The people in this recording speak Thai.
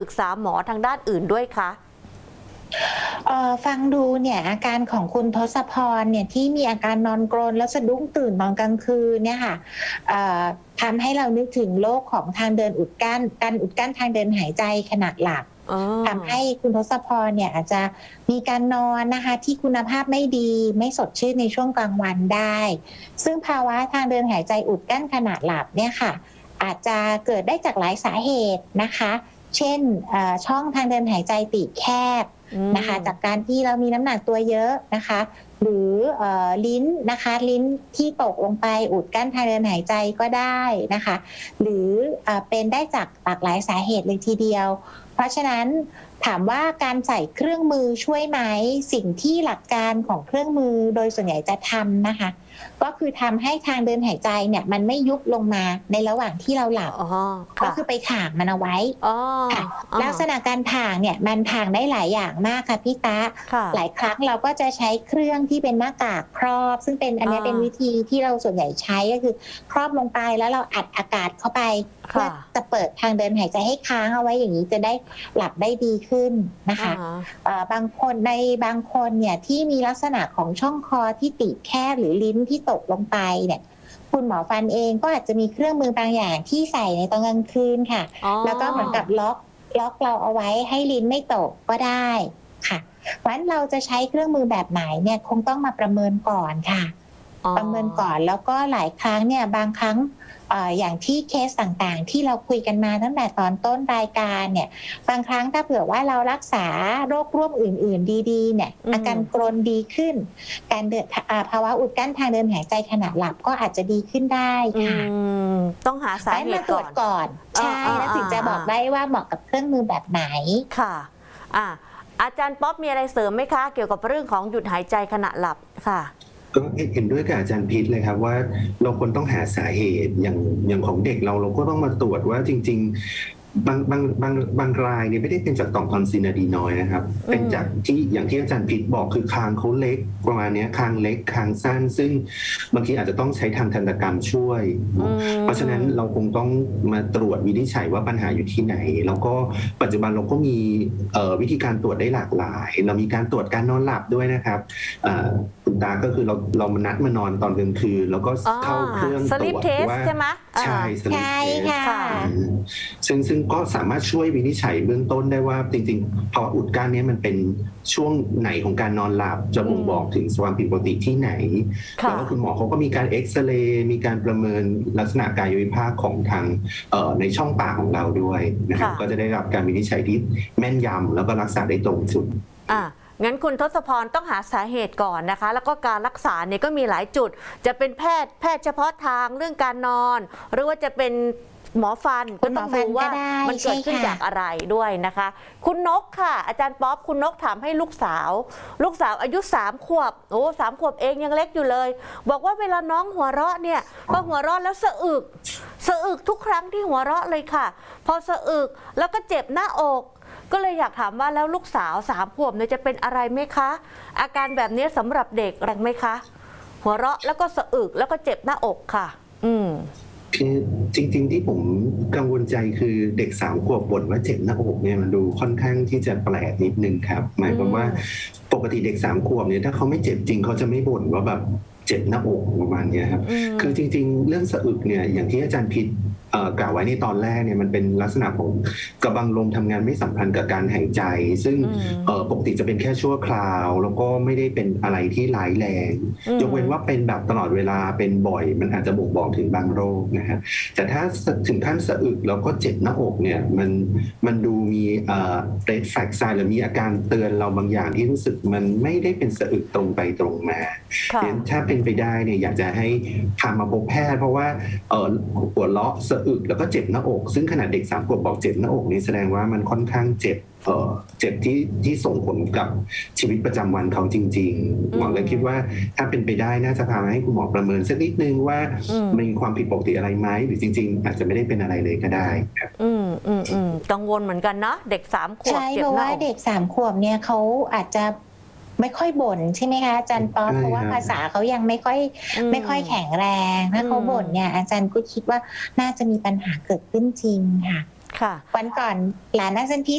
ปรึกษาหมอทางด้านอื่นด้วยคะฟังดูเนี่ยอาการของคุณทศพรเนี่ยที่มีอาการนอนกรนแล้วสะดุ้งตื่นตอนกลางคืนเนี่ยค่ะเอ่อทำให้เรานึกถึงโรคของทางเดินอุดกั้นการอุดกั้นทางเดินหายใจขณะหลับทำให้คุณทศพรเนี่ยอาจจะมีการนอนนะคะที่คุณภาพไม่ดีไม่สดชื่นในช่วงกลางวันได้ซึ่งภาวะทางเดินหายใจอุดกั้นขณะหลับเนี่ยค่ะอาจจะเกิดได้จากหลายสาเหตุนะคะเช่นช่องทางเดินหายใจตีบแคบนะคะจากการที่เรามีน้ำหนักตัวเยอะนะคะหรือลิ้นนะคะลิ้นที่ตกลงไปอุดกั้นทางเดินหายใจก็ได้นะคะหรือเป็นได้จากหลากหลายสาเหตุเลยทีเดียวเพราะฉะนั้นถามว่าการใส่เครื่องมือช่วยไหมสิ่งที่หลักการของเครื่องมือโดยส่วนใหญ่จะทำนะคะก็คือทำให้ทางเดินหายใจเนี่ยมันไม่ยุบลงมาในระหว่างที่เราหลับก็คือไปถ่างมันเอาไว้ค่ะลักษณะการถ่างเนี่ยมันถ่างได้หลายอย่างมากค่ะพี่ตาหลายครั้งเราก็จะใช้เครื่องที่เป็นหน้ากากครอบซึ่งเป็นอันนี้เป็นวิธีที่เราส่วนใหญ่ใช้ก็คือครอบลงไปแล้วเราอัดอากาศเข้าไปเพื่อจะเปิดทางเดินหายใจให้ค้างเอาไว้อย่างนี้จะได้หลับได้ดีขึ้นนะคะบางคนเนี่ยที่มีลักษณะของช่องคอที่ตีบแคบหรือลิ้นที่ตกลงไปเนี่ยคุณหมอฟันเองก็อาจจะมีเครื่องมือบางอย่างที่ใส่ในตอนกลางคืนค่ะแล้วก็เหมือนกับล็อกเราเอาไว้ให้ลิ้นไม่ตกก็ได้ค่ะเพราะฉะนั้นเราจะใช้เครื่องมือแบบไหนเนี่ยคงต้องมาประเมินก่อนค่ะประเมินก่อนแล้วก็หลายครั้งเนี่ยบางครั้งอย่างที่เคสต่างๆที่เราคุยกันมาตั้งแต่ตอนต้นรายการเนี่ยบางครั้งถ้าเผื่อว่าเรารักษาโรคร่วมอื่นๆดีๆเนี่ยอาการกรนดีขึ้นการเดินภาวะอุดกั้นทางเดินหายใจขณะหลับก็อาจจะดีขึ้นได้ค่ะต้องหาสาเหตุก่อนใช่แล้วถึงจะบอกได้ว่าเหมาะกับเครื่องมือแบบไหนค่ะอาจารย์ป๊อปมีอะไรเสริมไหมคะเกี่ยวกับเรื่องของหยุดหายใจขณะหลับค่ะก็เห็นด้วยกับอาจารย์พิษเลยครับว่าเราควรต้องหาสาเหตุอย่างของเด็กเราก็ต้องมาตรวจว่าจริงๆบางรายเนี่ยไม่ได้เป็นจากต่อมทอนซิลอะดีนอยด์นะครับเป็นจากที่อย่างที่อาจารย์พิษบอกคือคางเขาเล็กประมาณนี้คางเล็กคางสั้นซึ่งบางทีอาจจะต้องใช้ทางทันตกรรมช่วยเพราะฉะนั้นเราคงต้องมาตรวจวินิจฉัยว่าปัญหาอยู่ที่ไหนแล้วก็ปัจจุบันเราก็มีวิธีการตรวจได้หลากหลายเรามีการตรวจการนอนหลับด้วยนะครับคุณตาก็คือเรามานัดมานอนตอนกลางคืนแล้วก็เข้าเครื่องตรวจว่าใช่ไหมใช่สลิปเทสซึ่งก็สามารถช่วยวินิจฉัยเบื้องต้นได้ว่าจริงๆภาวะอุดกั้นนี้มันเป็นช่วงไหนของการนอนหลับจะบ่งบอกถึงความผิดปกติที่ไหนแล้วก็คุณหมอเขาก็มีการเอ็กซเรย์มีการประเมินลักษณะกายวิภาคของทางในช่องปากของเราด้วยนะครับก็จะได้รับการวินิจฉัยที่แม่นยำแล้วก็รักษาได้ตรงจุดงั้นคุณทศพรต้องหาสาเหตุก่อนนะคะแล้วก็การรักษาเนี่ยก็มีหลายจุดจะเป็นแพทย์เฉพาะทางเรื่องการนอนหรือว่าจะเป็นหมอฟันก็ต้องดูว่ามันเกิดขึ้นจากอะไรด้วยนะคะคุณนกค่ะอาจารย์ป๊อปคุณนกถามให้ลูกสาวอายุ3 ขวบ3 ขวบเองยังเล็กอยู่เลยบอกว่าเวลาน้องหัวเราะเนี่ยพอหัวเราะแล้วสะอึกทุกครั้งที่หัวเราะเลยค่ะพอสะอึกแล้วก็เจ็บหน้าอกก็เลยอยากถามว่าแล้วลูกสาว3 ขวบเนี่ยจะเป็นอะไรไหมคะอาการแบบนี้สำหรับเด็กแรงไหมคะหัวเราะแล้วก็สะอึกแล้วก็เจ็บหน้าอกค่ะคือจริงๆที่ผมกังวลใจคือเด็ก3 ขวบบ่นว่าเจ็บหน้าอกเนี่ยมันดูค่อนข้างที่จะแปลกนิดนึงครับหมายความว่าปกติเด็ก3 ขวบเนี่ยถ้าเขาไม่เจ็บจริงเขาจะไม่บ่นว่าแบบเจ็บหน้าอกประมาณนี้ครับคือจริงๆเรื่องสะอึกเนี่ยอย่างที่อาจารย์พิษกล่าวไว้ในตอนแรกเนี่ยมันเป็นลักษณะของกระบังลมทำงานไม่สัมพันธ์กับการหายใจซึ่งปกติจะเป็นแค่ชั่วคราวแล้วก็ไม่ได้เป็นอะไรที่ร้ายแรงยกเว้นว่าเป็นแบบตลอดเวลาเป็นบ่อยมันอาจจะบ่งบอกถึงบางโรคนะฮะแต่ถ้าถึงขั้นสะอึกแล้วก็เจ็บหน้าอกเนี่ยมันดูมีred flag sign หรือมีอาการเตือนเราบางอย่างที่รู้สึกมันไม่ได้เป็นสะอึกตรงไปตรงมาถ้าเป็นไปได้เนี่ยอยากจะให้พามาพบแพทย์เพราะว่าหัวเราะสะอึกแล้วก็เจ็บหน้าอกซึ่งขนาดเด็ก3 ขวบบอกเจ็บหน้าอกนี่แสดงว่ามันค่อนข้างเจ็บที่ส่งผลกับชีวิตประจำวันเขาจริงๆหมอเลยคิดว่าถ้าเป็นไปได้น่าจะพาให้คุณหมอประเมินสักนิดนึงว่ามีความผิดปกติอะไรไหมหรือจริงๆอาจจะไม่ได้เป็นอะไรเลยก็ได้ครับกังวลเหมือนกันนะเด็ก3 ขวบใช่เพราะว่าเด็ก3 ขวบเนี่ยเขาอาจจะไม่ค่อยบ่นใช่ไหมคะอาจารย์ป๊อปเพราะว่าภาษาเขายังไม่ค่อยแข็งแรงถ้าเขาบ่นเนี่ยอาจารย์ก็คิดว่าน่าจะมีปัญหาเกิดขึ้นจริงค่ะวันก่อนหลานอาจารย์พิษ